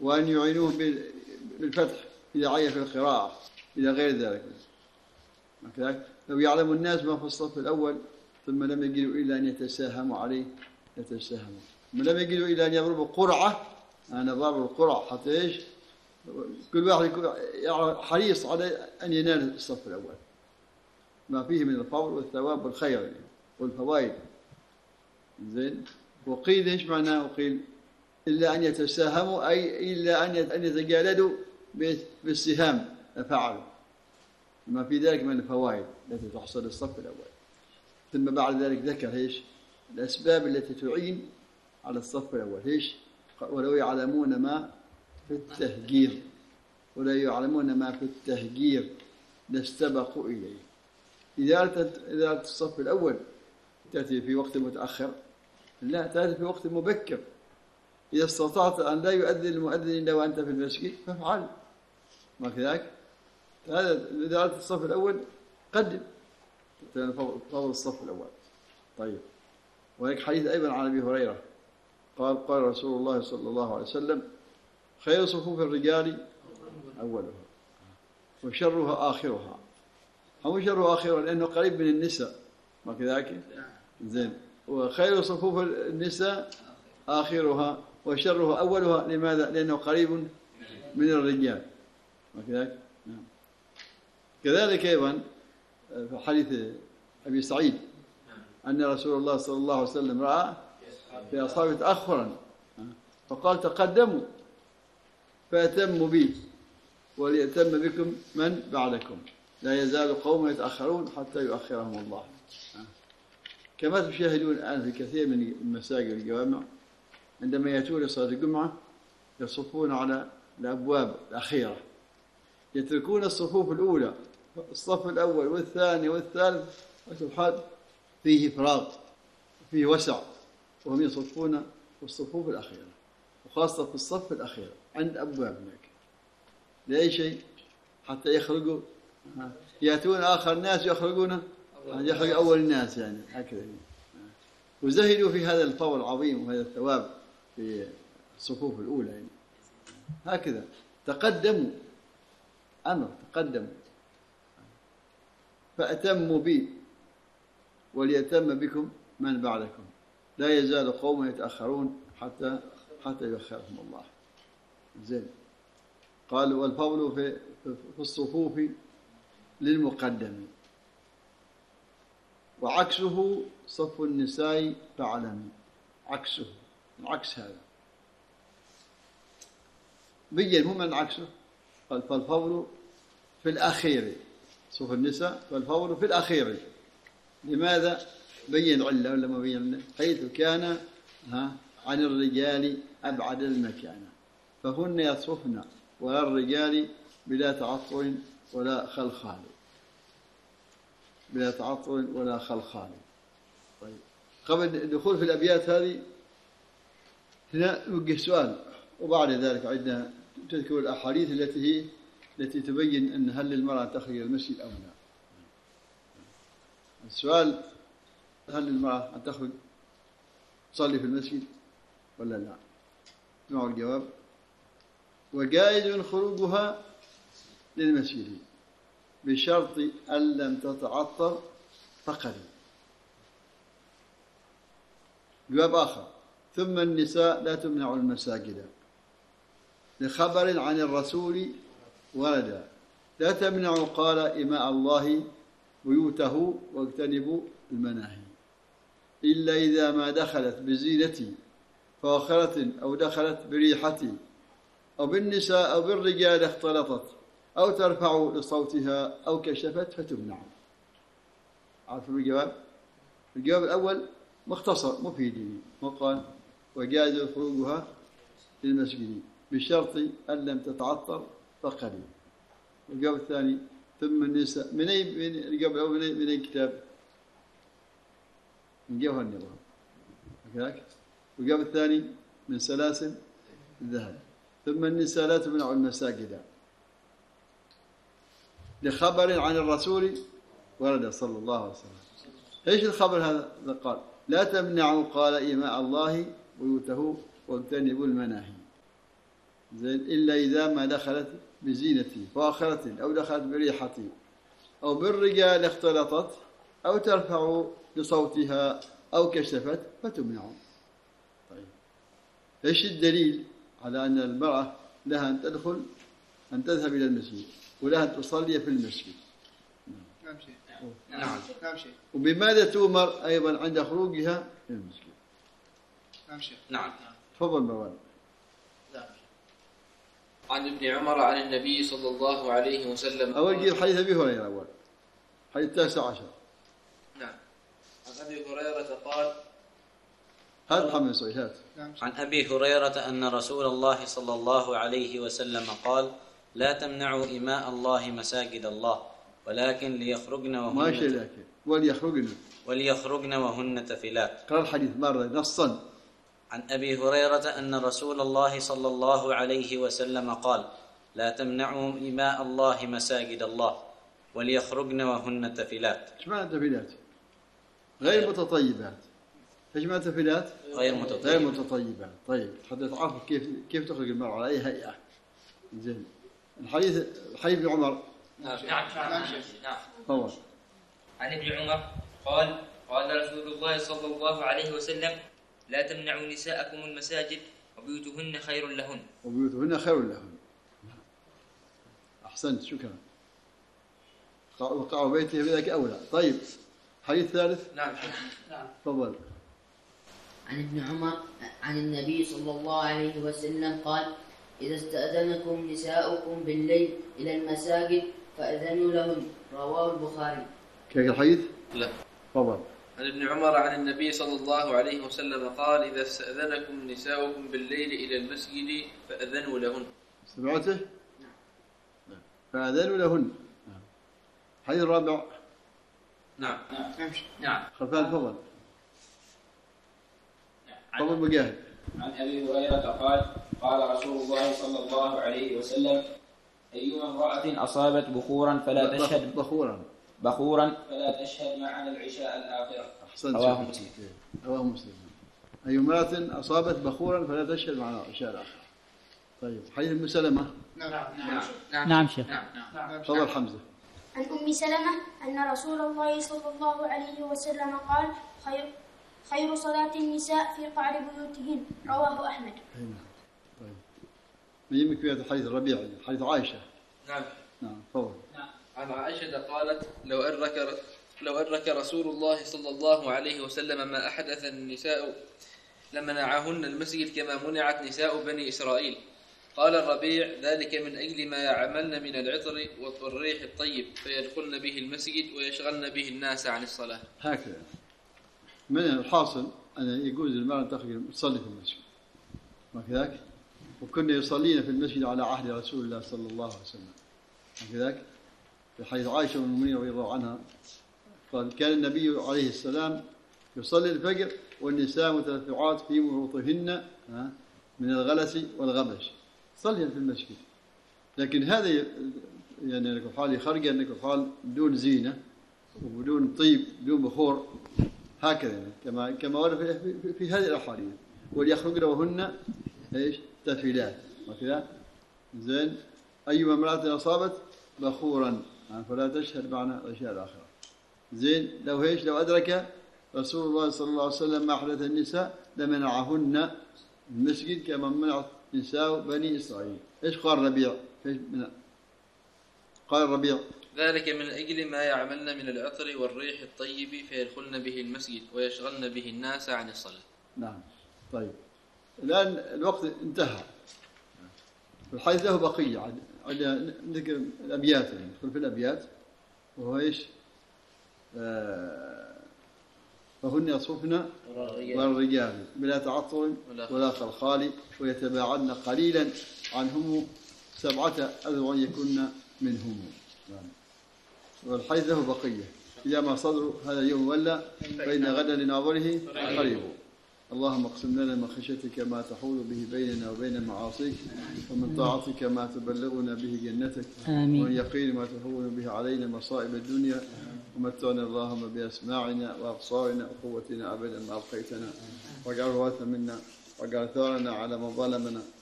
وأن يعينوه بالفتح إذا عين في القراءة إلى غير ذلك. لو يعلم الناس ما في الصف الأول ثم لم يجدوا إلا أن يتساهموا عليه يتساهموا، ثم لم يجدوا إلا أن يضربوا قرعة. أنا ضرب القرعة حتى إيش كل واحد يكون حريص على أن ينال الصف الأول، ما فيه من الفضل والثواب والخير والفوائد. زين. وقيل إيش معناه؟ وقيل إلا أن يتساهموا، أي إلا أن يتجالدوا بالسهام فعلوا، ما في ذلك من الفوائد التي تحصل للصف الأول. ثم بعد ذلك ذكر إيش الأسباب التي تعين على الصف الأول. إيش؟ ولو يعلمون ما في التهجير، ولا يعلمون ما في التهجير لاستبقوا إليه. إذا أتت الصف الأول تأتي في وقت متأخر؟ لا، تأتي في وقت مبكر. إذا استطعت أن لا يؤذن المؤذن إلا وأنت في المسجد فافعل، ما كذلك. هذا إذا أتت الصف الأول قدم فضل الصف الأول. طيب. وهيك حديث أيضا عن أبي هريرة قال رسول الله صلى الله عليه وسلم: خير صفوف الرجال أولها وشرها آخرها. هو شرها آخرها لأنه قريب من النساء، ما كذلك. زين. وخير صفوف النساء آخرها وشرها أولها. لماذا؟ لأنه قريب من الرجال، ما كذلك. كذلك أيضا في حديث أبي سعيد أن رسول الله صلى الله عليه وسلم رأى في أصحابه تأخرا فقال: تقدموا فأتموا بي وليأتم بكم من بعدكم، لا يزال قوم يتأخرون حتى يؤخرهم الله. كما تشاهدون الآن في كثير من المساجد والجوامع عندما يأتون لصلاة الجمعة يصفون على الأبواب الأخيرة، يتركون الصفوف الأولى، الصف الأول والثاني والثالث، وسبحان فيه فراغ فيه وسع، وهم يصفون في الصفوف الأخيرة، وخاصة في الصف الأخير عند أبواب هناك. لأي شيء؟ حتى يخرجوا، يأتون آخر الناس يخرج أول الناس، يعني هكذا. وزهدوا في هذا الفضل العظيم وهذا الثواب في الصفوف الأولى، يعني هكذا. تقدموا، أمر تقدموا فأتموا بي وليتم بكم من بعدكم، لا يزال قوم يتأخرون حتى يؤخرهم الله. زين. قال: والفضل في الصفوف للمقدم، وعكسه صف النساء فعلم. عكسه، عكس هذا بين هم من عكسه. قال: فالفضل في الأخير، صف النساء فالفضل في الأخير. لماذا؟ بين علة ولا ما بين؟ حيث كان عن الرجال أبعد المكان فهن يصفن ولا الرجال بلا تعطر ولا خلخال، بلا تعطر ولا خلخال. طيب، قبل الدخول في الأبيات هذه هنا نوجه سؤال، وبعد ذلك عندنا تذكر الأحاديث التي تبين أن هل للمرأة تخرج المسجد أو لا. السؤال: هل للمرأة أن تخرج تصلي في المسجد ولا لا؟ اسمعوا الجواب: وجائز خروجها للمسجد بشرط أن لم تتعطر فقط. جواب آخر: ثم النساء لا تمنع المساجد لخبر عن الرسول ورد لا تمنعوا قال إماء الله بيوته واجتنبوا المناهي إلا إذا ما دخلت بزينتي فاخرة أو دخلت بريحتي أو بالنساء أو بالرجال اختلطت أو ترفع لصوتها أو كشفت فتمنع. عارفوا الجواب؟ الجواب الأول مختصر مفيد، وقال: وجاز خروجها للمسجد بشرط أن لم تتعطر فقليل. الجواب الثاني: ثم النساء من الجواب الأول من أي كتاب؟ من جوهر النظام كذلك. والجواب الثاني: من سلاسل الذهب. ثم النساء لا تمنع المساجد لخبر عن الرسول ورد صلى الله عليه وسلم. ايش الخبر هذا؟ قال: لا تمنعوا قال إماء الله بيوته واجتنبوا المناهي. زين إلا إذا ما دخلت بزينة فاخرة أو دخلت بريحة أو بالرجال اختلطت أو ترفع بصوتها أو كشفت فتمنع. طيب إيش الدليل على أن المرأة لها أن تدخل أن تذهب إلى المسجد ولها أن تصلي في المسجد؟ نعم شيخ. نعم شيخ. وبماذا تؤمر أيضا عند خروجها من المسجد؟ نعم شيخ. نعم. تفضل مروان. عن ابن عمر عن النبي صلى الله عليه وسلم أول جيل حديث أبي هريرة أول حديث 19. نعم. عن أبي هريرة قال هات محمد سعيد هات. عن أبي هريرة أن رسول الله صلى الله عليه وسلم قال لا تمنعوا إماء الله مساجد الله ولكن ليخرجن ماشي لكن وليخرجن وهن تفلات. قرأ الحديث مرة نصا. عن أبي هريرة أن رسول الله صلى الله عليه وسلم قال لا تمنعوا إماء الله مساجد الله وليخرجن وهن تفلات. ايش معنى تفلات؟ غير متطيبات. ايش معنى تفلات؟ غير متطيبات. طيب حتى تعرف كيف تخرج المرأة على أي هيئة. زين الحديث ابن عمر. نعم. طبعا. عن ابن عمر قال قال رسول الله صلى الله عليه وسلم لا تمنعوا نساءكم المساجد وبيوتهن خير لهن. أحسنت شكرا. وقعوا بيته بذلك أولى. طيب حديث ثالث. نعم. تفضل. عن ابن عمر عن النبي صلى الله عليه وسلم قال إذا استأذنكم نساؤكم بالليل إلى المساجد فأذنوا لهن. رواه البخاري. كيف الحديث؟ لا. تفضل. عن ابن عمر عن النبي صلى الله عليه وسلم قال إذا استأذنكم نساؤكم بالليل إلى المسجد فأذنوا لهن. سمعته؟ نعم. فأذنوا لهن. الحديث الرابع. نعم. خلفان تفضل. تفضل مجاهد. عن أبي هريرة قال قال رسول الله صلى الله عليه وسلم أيما امرأة أصابت بخورا فلا تشهد فلا تشهد معنا العشاء الآخرة. أحسنت. رواه مسلم. أي امرأة أصابت بخورا فلا تشهد معنا العشاء الآخرة. طيب حديث أم سلمة. نعم شيخ. تفضل حمزة. عن أم سلمة أن رسول الله صلى الله عليه وسلم قال خير صلاة النساء في قعر بيوتهن. رواه أحمد. طيب من يمك في هذا الحديث الربيع حديث عائشة. نعم. تفضل. عن عائشة قالت لو أدرك رسول الله صلى الله عليه وسلم ما أحدث النساء لمنعهن المسجد كما منعت نساء بني إسرائيل. قال الربيع ذلك من أجل ما يعملن من العطر والريح الطيب فيدخلن به المسجد ويشغلن به الناس عن الصلاة. هكذا من الحاصل أن يجوز للمرأة أن تخرج تصلي في المسجد وكذلك وكنا يصلين في المسجد على عهد رسول الله صلى الله عليه وسلم وكذلك في حديث عائشة والمؤمنين رضي الله عنها قال كان النبي عليه السلام يصلي الفجر والنساء متلفعات في مروطهن من الغلس والغبش صلي في المسجد. لكن هذا يعني أنك حال خرج أنك حال بدون زينة وبدون طيب بدون بخور هكذا يعني كما ورد في هذه الأحاديث وليخرجن وهن ايش تفلات وكذا. زين أيما امرأة أصابت بخورا فلا تشهد معنا العشاء الآخرة. زين لو أدرك رسول الله صلى الله عليه وسلم ما أحدث النساء لمنعهن المسجد كما منعت نساء بني إسرائيل. إيش قال الربيع؟ قال الربيع ذلك من أجل ما يعملن من العطر والريح الطيب فيدخلن به المسجد ويشغلن به الناس عن الصلاة. نعم. طيب الآن الوقت انتهى. الحديث له بقية عندك الأبيات يعني ندخل في الأبيات وهو إيش؟ فهن يصفن والرجال بلا تعطر ولا خلخال ويتباعدن قليلا عنهم 7 أذرع يكن منهم. والحديث له بقية إذا ما صدر هذا اليوم ولا فإن غدا لناظره قريب. اللهم اقسم لنا من خشيتك ما تحول به بيننا وبين معاصيك ومن طاعتك ما تبلغنا به جنتك ومن يقين ما تهون به علينا مصائب الدنيا ومتعنا اللهم بأسماعنا وأبصارنا وقوتنا أبدا ما أبقيتنا واجعله وارثا منا واجعل ثارنا على من ظلمنا